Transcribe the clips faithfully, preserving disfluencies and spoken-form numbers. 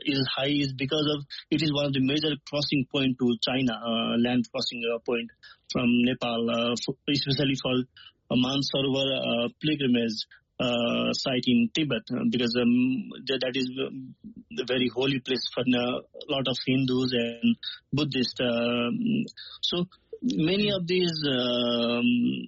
is high is because of it is one of the major crossing point to China, uh, land crossing uh, point from Nepal, uh, for, especially for a Mount Sarovar uh, pilgrimage uh, site in Tibet, uh, because um, that is a very holy place for a lot of Hindus and Buddhists. Uh, so many of these um,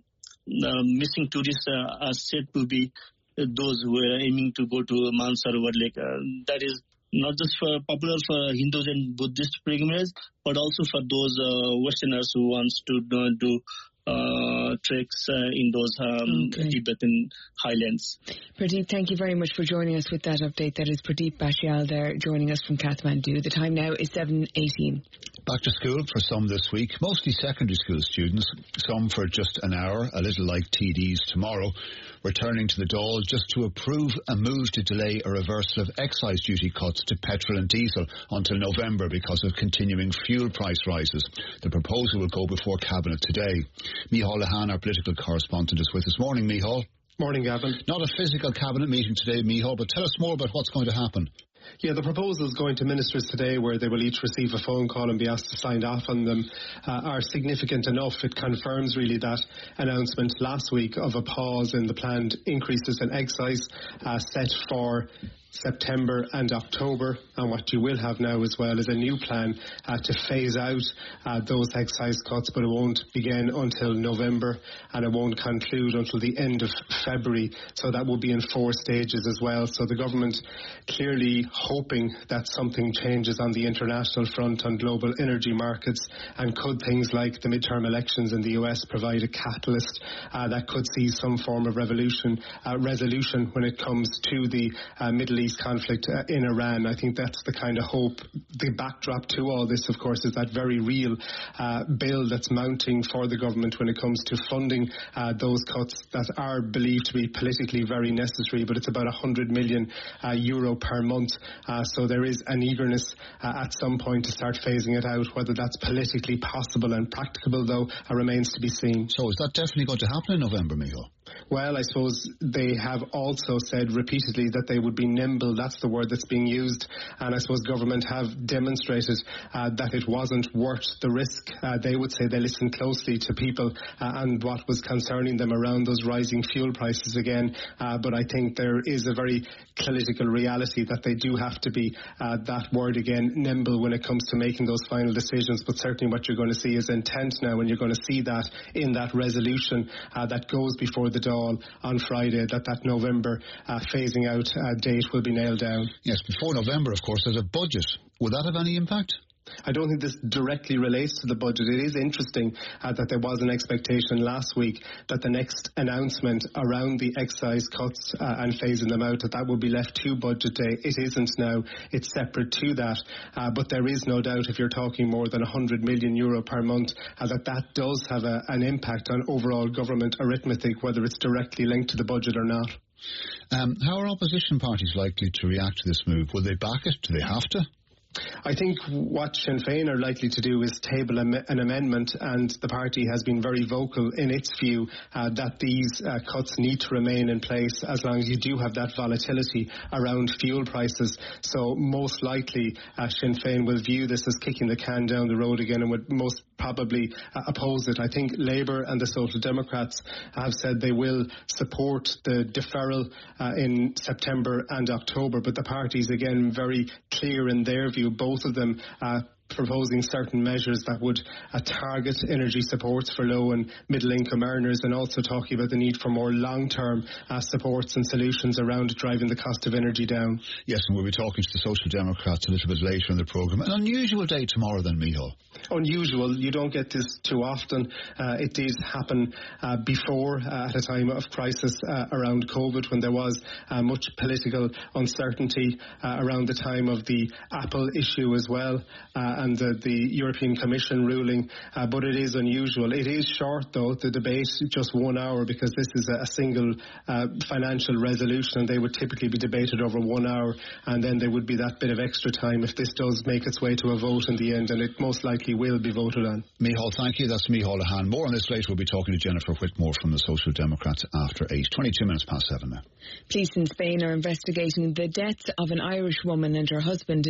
uh, missing tourists uh, are said to be those who are aiming to go to Mount Sarovar Lake. Uh, that is not just for popular for Hindus and Buddhist pilgrimage, but also for those uh, Westerners who wants to uh, do uh, treks uh, in those um, okay. Tibetan highlands. Pradeep, thank you very much for joining us with that update. That is Pradeep Bashyal there joining us from Kathmandu. The time now is seven eighteen. Back to school for some this week, mostly secondary school students, some for just an hour, a little like T Ds tomorrow, returning to the Dáil just to approve a move to delay a reversal of excise duty cuts to petrol and diesel until November because of continuing fuel price rises. The proposal will go before Cabinet today. Micheál Lehane, our political correspondent, is with us. Morning, Micheál. Morning, Gavin. Not a physical Cabinet meeting today, Micheál, but tell us more about what's going to happen. Yeah, the proposals going to ministers today, where they will each receive a phone call and be asked to sign off on them, uh, are significant enough. It confirms really that announcement last week of a pause in the planned increases in excise uh, set for September and October, and what you will have now as well is a new plan uh, to phase out uh, those excise cuts, but it won't begin until November and it won't conclude until the end of February, so that will be in four stages as well. So the government clearly hoping that something changes on the international front on global energy markets, and could things like the midterm elections in the U S provide a catalyst uh, that could see some form of revolution, uh, resolution when it comes to the uh, Middle East conflict uh, in Iran. I think that's the kind of hope. The backdrop to all this, of course, is that very real uh, bill that's mounting for the government when it comes to funding uh, those cuts that are believed to be politically very necessary, but it's about one hundred million uh, euro per month. Uh, so there is an eagerness uh, at some point to start phasing it out. Whether that's politically possible and practicable, though, uh, remains to be seen. So is that definitely going to happen in November, Micheál? Well, I suppose they have also said repeatedly that they would be nimble. That's the word that's being used. And I suppose government have demonstrated uh, that it wasn't worth the risk. Uh, they would say they listened closely to people uh, and what was concerning them around those rising fuel prices again. Uh, but I think there is a very political reality that they do have to be, uh, that word again, nimble when it comes to making those final decisions. But certainly what you're going to see is intent now, and you're going to see that in that resolution uh, that goes before the Dáil on Friday, that that November uh, phasing out uh, date will be nailed down. Yes, before November, of course, there's a budget. Will that have any impact? I don't think this directly relates to the budget. It is interesting uh, that there was an expectation last week that the next announcement around the excise cuts uh, and phasing them out, that that would be left to budget day. It isn't now. It's separate to that. Uh, but there is no doubt, if you're talking more than one hundred million euro per month, uh, that that does have a, an impact on overall government arithmetic, whether it's directly linked to the budget or not. Um, how are opposition parties likely to react to this move? Will they back it? Do they have to? I think what Sinn Féin are likely to do is table an amendment, and the party has been very vocal in its view uh, that these uh, cuts need to remain in place as long as you do have that volatility around fuel prices. So most likely uh, Sinn Féin will view this as kicking the can down the road again and would most probably uh, oppose it. I think Labour and the Social Democrats have said they will support the deferral uh, in September and October, but the parties again very clear in their view, both of them uh, proposing certain measures that would uh, target energy supports for low and middle income earners, and also talking about the need for more long-term uh, supports and solutions around driving the cost of energy down. Yes, and we'll be talking to the Social Democrats a little bit later in the programme. An unusual day tomorrow then, Micheál. Unusual. You don't get this too often. Uh, it did happen uh, before uh, at a time of crisis uh, around COVID, when there was uh, much political uncertainty uh, around the time of the Apple issue as well. Uh, and the, the European Commission ruling, uh, but it is unusual. It is short, though, the debate, just one hour, because this is a, a single uh, financial resolution, and they would typically be debated over one hour, and then there would be that bit of extra time if this does make its way to a vote in the end, and it most likely will be voted on. Micheál, thank you. That's Micheál Lehane. More on this later. We'll be talking to Jennifer Whitmore from the Social Democrats after eight. twenty-two minutes past seven now. Police in Spain are investigating the death of an Irish woman and her husband